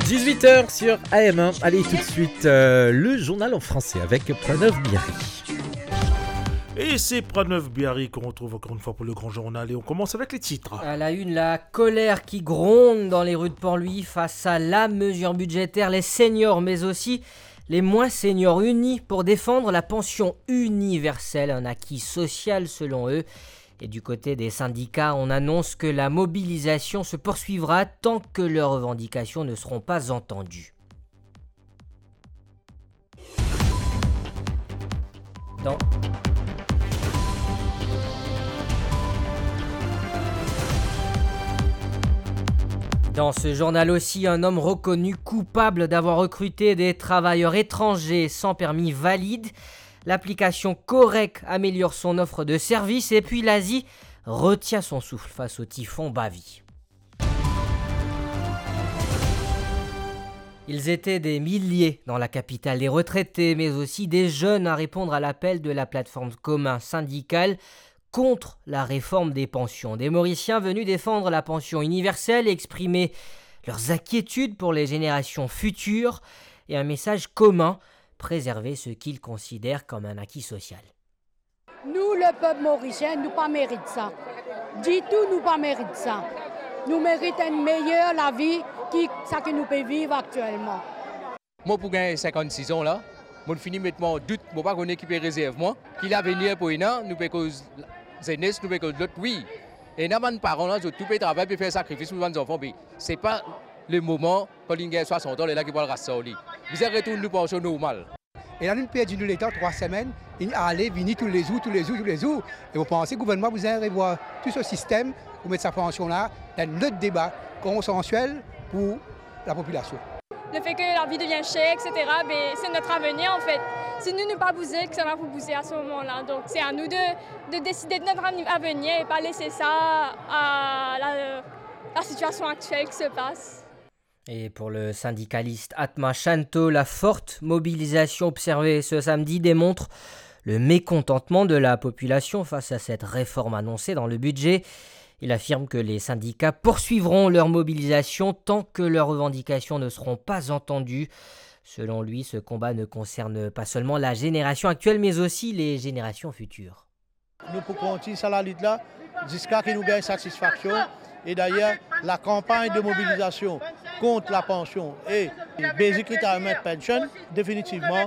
18h sur AM1. Allez, tout de suite, le journal en français avec Pranav Biari. Et c'est Pranav Biari qu'on retrouve encore une fois pour le grand journal. Et on commence avec les titres. À la une, la colère qui gronde dans les rues de Port-Louis face à la mesure budgétaire. Les seniors, mais aussi les moins seniors, unis pour défendre la pension universelle, un acquis social selon eux. Et du côté des syndicats, on annonce que la mobilisation se poursuivra tant que leurs revendications ne seront pas entendues. Dans ce journal aussi, un homme reconnu coupable d'avoir recruté des travailleurs étrangers sans permis valide. L'application Correc améliore son offre de service et puis l'Asie retient son souffle face au typhon Bavi. Ils étaient des milliers dans la capitale, des retraités mais aussi des jeunes à répondre à l'appel de la plateforme commun syndicale contre la réforme des pensions. Des Mauriciens venus défendre la pension universelle et exprimer leurs inquiétudes pour les générations futures et un message commun, préserver ce qu'ils considèrent comme un acquis social. Nous, le peuple mauricien, nous pas mérite ça. Du tout, nous pas mérite ça. Nous méritons une meilleure la vie que nous pouvons vivre actuellement. Moi, pour gagner 56 ans, là, je finis de mettre mon doute, je ne sais pas qu'on équipe réserve, moi. Qu'il a venir pour une an, nous pouvons cause jeunesse, nous pouvons cause l'autre, oui. Et nous, les parents, là, tout peut travailler pour faire sacrifice pour nos enfants. Mais ce n'est pas le moment, quand il a 60 ans, là, qui va le rester. Vous êtes retourné nous pension normale. Et là, nous perdons de l'État 3 semaines, il allait venir tous les jours. Et vous pensez que le gouvernement vous allez revoir tout ce système pour mettre sa pension-là dans notre débat consensuel pour la population. Le fait que la vie devient chère, etc., c'est notre avenir en fait. Si nous ne pas bouger, que ça va vous bouger à ce moment-là. Donc c'est à nous de décider de notre avenir et pas laisser ça à la situation actuelle qui se passe. Et pour le syndicaliste Atma Shanto, la forte mobilisation observée ce samedi démontre le mécontentement de la population face à cette réforme annoncée dans le budget. Il affirme que les syndicats poursuivront leur mobilisation tant que leurs revendications ne seront pas entendues. Selon lui, ce combat ne concerne pas seulement la génération actuelle, mais aussi les générations futures. Nous pouvons continuer sur la lutte là jusqu'à ce que nous gagnons satisfaction. Et d'ailleurs, la campagne de mobilisation contre la pension et Basic Retirement Pension, définitivement,